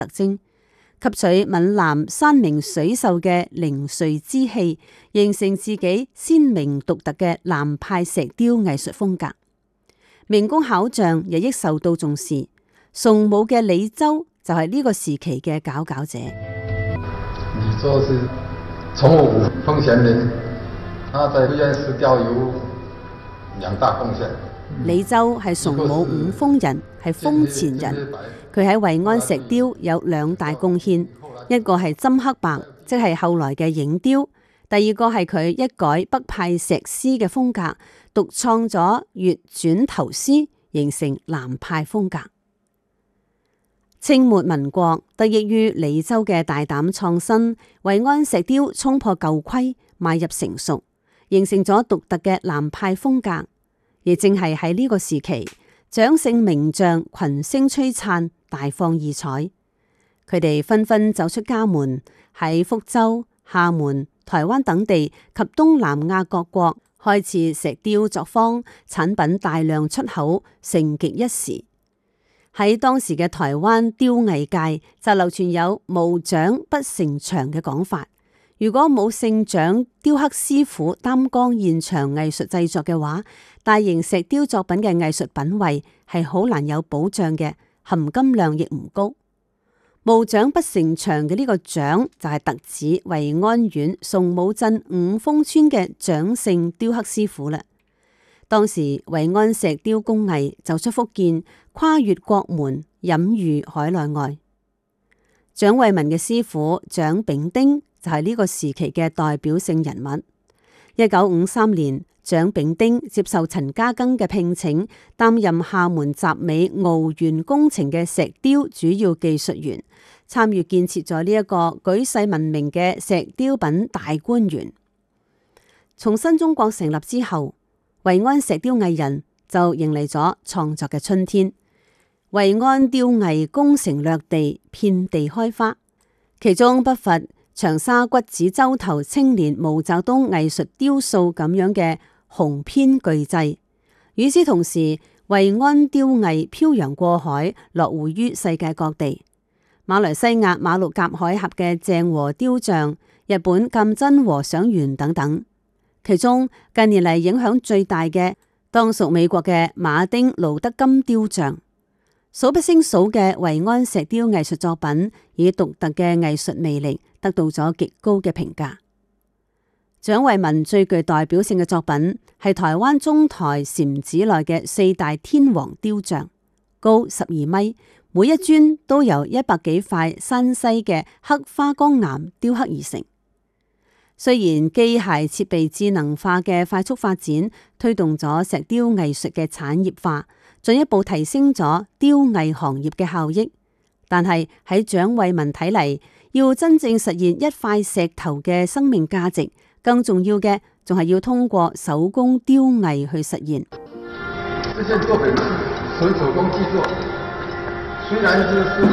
特徵，吸取閩南山明水秀嘅靈瑞之氣，形成自己鮮明獨特嘅南派石雕藝術風格。名工巧匠日益受到重視，崇武嘅李周就係呢個時期嘅佼佼者。 李周是崇武風賢人，他在惠安石雕有兩大貢獻。 李周係崇武五豐人，係豐前人。佢喺惠安石雕有兩大貢獻，一個係針刻白，即係後來嘅影雕；第二個係佢一改北派石獅嘅風格，獨創咗月轉頭獅，形成南派風格。清末民國得益於李周嘅大膽創新，惠安石雕衝破舊規，邁入成熟，形成咗獨特嘅南派風格。亦正係喺呢個時期，蔣姓名匠群星璀璨，大放異彩。佢哋紛紛走出家門，喺福州、廈門、台灣等地及東南亞各國開設石雕作坊，產品大量出口，盛極一時。喺當時嘅台灣雕藝界就流傳有無蔣不成場嘅講法。如果冇姓蔣雕刻師傅擔綱現場藝術製作嘅話，大型石雕作品嘅藝術品位係好難有保障嘅，含金量亦唔高。無蔣不成場嘅呢個蔣就係特指惠安縣崇武鎮五豐村嘅蔣姓雕刻師傅啦。當時惠安石雕工藝走出福建，跨越國門，隱喻海內外。蔣惠民嘅師傅蔣炳丁就係呢個時期嘅代表性人物。1953年，蔣炳丁接受陳嘉庚嘅聘請，擔任廈門集美鰲園工程嘅石雕主要技術員，參與建設咗呢一個舉世聞名嘅石雕品大觀園。從新中國成立之後，惠安石雕藝人就迎嚟咗創作嘅春天。惠安雕藝攻城略地，遍地開花，其中不乏長沙骨子洲頭青年毛澤東藝術雕塑咁樣嘅雄篇巨製。與此同時，惠安雕藝漂洋過海，落戶於世界各地。馬來西亞馬六甲海峽嘅鄭和雕像、日本鑑真和尚園等等。其中近年嚟影響最大嘅，當屬美國嘅馬丁路德金雕像。數不勝數嘅惠安石雕藝術作品，以獨特嘅藝術魅力得到咗極高嘅評價。蔣惠民最具代表性嘅作品係台灣中台禪寺內嘅四大天王雕像，高12米，每一尊都由100幾塊山西嘅黑花崗岩雕刻而成。雖然機械設備智能化嘅快速發展，推動咗石雕藝術嘅產業化，進一步提升咗雕藝行業嘅效益，但係喺蔣惠民睇嚟，要真正實現一塊石頭嘅生命價值，更重要嘅仲係要通過手工雕藝去實現。 這件作品是純手工製作，雖然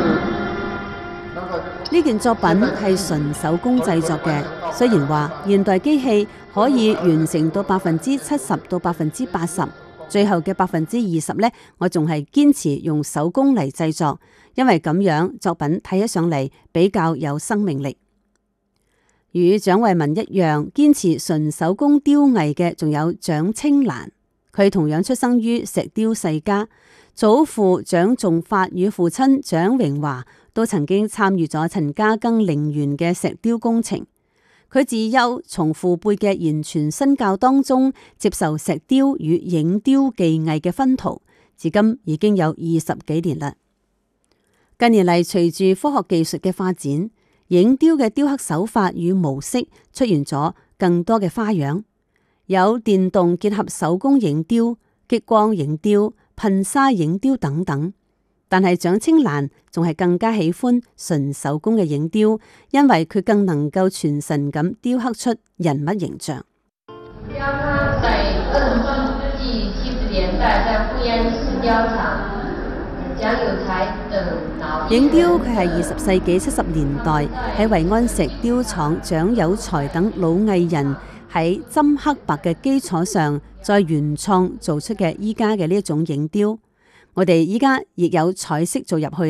呢件作品係純手工製作嘅，雖然話現代機器可以完成到70%到80%，最後嘅20%呢，我仲係堅持用手工嚟製作，因為咁樣作品睇起上嚟比較有生命力。與蔣惠民一樣堅持純手工雕藝嘅，仲有蔣青蘭。佢同樣出生於石雕世家，祖父蔣仲發與父親蔣榮華都曾經參與咗陳嘉庚陵園嘅石雕工程。佢自幼從父輩嘅言傳身教當中接受石雕與影雕技藝嘅熏陶，至今已經有20幾年啦。近年嚟，隨住科學技術嘅發展，影雕嘅雕刻手法與模式出現咗更多嘅花樣，有電動結合手工影雕、激光影雕、噴砂影雕等等。但係蔣青蘭仲係更加喜歡純手工嘅影雕，因為佢更能夠傳神咁雕刻出人物形象。 雕刻在20世紀70年代在惠安石雕廠，蔣有才等老影雕佢係20世紀70年代喺惠安石雕廠蔣有才等老藝人喺針刻白嘅基礎上再原創做出嘅依家嘅呢一種影雕。我哋依家亦有彩色做入去啦，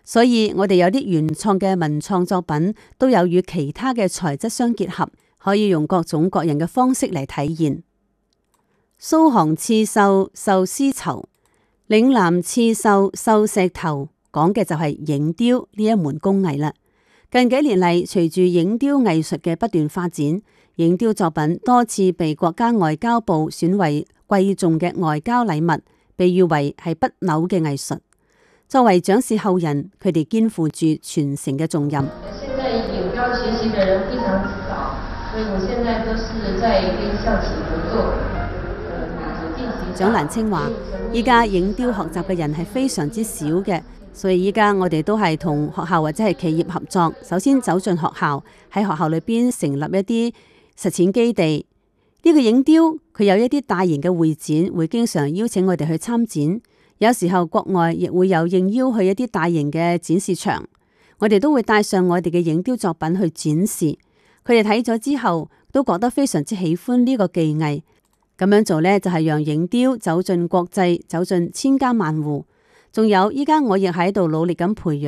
所以我哋有啲原創嘅文創作品都有與其他嘅材質相結合，可以用各種各樣嘅方式嚟體現。蘇杭刺繡繡絲綢，嶺南刺繡繡石頭，講嘅就係影雕呢一門工藝啦。近幾年嚟，隨住影雕藝術嘅不斷發展，影雕作品多次被國家外交部選為貴重嘅外交禮物，被譽為係不朽嘅藝術。作為長氏後人，佢哋肩負住傳承嘅重任。 現在影雕學習的人非常少，所以我現在都是在跟校企合作。 蔣蘭青話：依家影雕學習嘅人係非常之少嘅，所以依家我哋都係同學校或者係企業合作，首先走進學校，喺學校裏邊成立一啲實踐基地。呢個影雕佢有一啲大型嘅會展，會經常邀請我哋去參展。有時候國外亦會有應邀去一啲大型嘅展示場，我哋都會帶上我哋嘅影雕作品去展示。佢哋睇咗之後都覺得非常之喜歡呢個技藝。咁樣做呢，就係讓影雕走進國際，走進千家萬戶。仲有依家我亦喺度努力咁培養